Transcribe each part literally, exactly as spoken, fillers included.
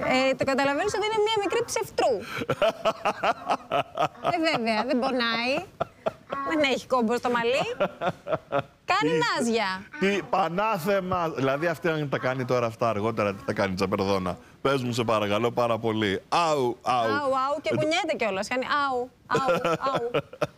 Ε, το καταλαβαίνεις ότι είναι μια μικρή ψευτρού. ε, βέβαια, δεν πονάει. Δεν έχει κόμπο στο μαλλί. Κάνει νάζια. Τι πανάθεμα. Δηλαδή αυτή αν τα κάνει τώρα αυτά αργότερα, τι θα κάνει Τσαπερδόνα. Πες μου σε παρακαλώ πάρα πολύ. Αου, αου. Αου, αου και κουνιέται κιόλας. Κάνει αου, αου, αου.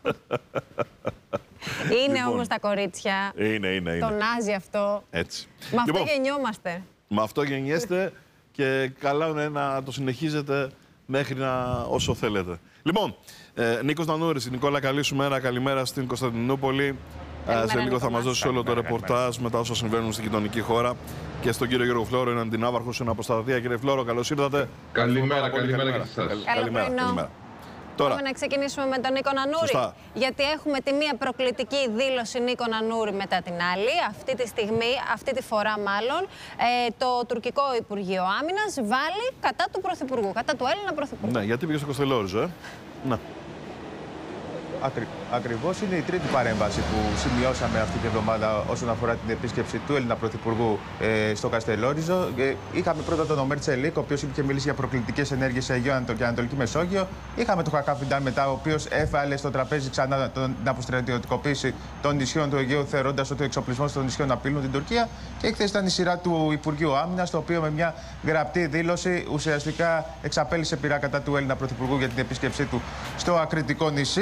Είναι Λοιπόν, όμως τα κορίτσια. Είναι, είναι, είναι. Το νάζι αυτό. Έτσι. Με αυτό Λοιπόν, γεννιόμαστε. Με αυτό γεννιέστε και καλά είναι να το συνεχίζετε μέχρι να όσο θέλετε. Λοιπόν, ε, Νίκος Νανούρης, η Νικόλα, καλή σου μέρα. Καλημέρα στην Κωνσταντινούπολη. Ε, σε λίγο θα μας δώσει όλο το ρεπορτάζ μετά όσα συμβαίνουν στη γειτονική χώρα. Και στον κύριο Γιώργο Φλόρο, έναν αντινάβαρχο στην Αποσταθία. Κύριε Φλόρο, καλώς ήρθατε. Καλημέρα, καλημέρα και σε εσάς. Καλημέρα, καλημέρα. Τώρα. Πάμε να ξεκινήσουμε με τον Νίκο Νανούρη. Σωστά. Γιατί έχουμε τη μία προκλητική δήλωση Νίκο Νανούρη μετά την άλλη. Αυτή τη στιγμή, αυτή τη φορά μάλλον, ε, το τουρκικό Υπουργείο Άμυνας βάλει κατά του Πρωθυπουργού, κατά του Έλληνα Πρωθυπουργού. Ναι, γιατί πήγε στο Κοστελόριζο, ε. Να. Ακρι... Ακριβώς είναι η τρίτη παρέμβαση που σημειώσαμε αυτή τη εβδομάδα όσον αφορά την επίσκεψη του Έλληνα Πρωθυπουργού ε, στο Καστελόριζο. Ε, είχαμε πρώτα τον Ομέρ Τσελίκ, ο οποίος είχε μιλήσει για προκλητικές ενέργειες σε Αιγαίο και Ανατολική Μεσόγειο. Είχαμε τον Χακάφιντάν μετά, ο οποίος έβαλε στο τραπέζι ξανά την αποστρατιωτικοποίηση των νησιών του Αιγαίου, θεωρώντας ότι ο εξοπλισμός των νησιών απειλούν την Τουρκία. Και χθες ήταν η σειρά του Υπουργείου Άμυνας, το οποίο με μια γραπτή δήλωση ουσιαστικά εξαπέλυσε πειρά κατά του Έλληνα Πρωθυπουργού για την επίσκεψή του στο ακριτικό νησί.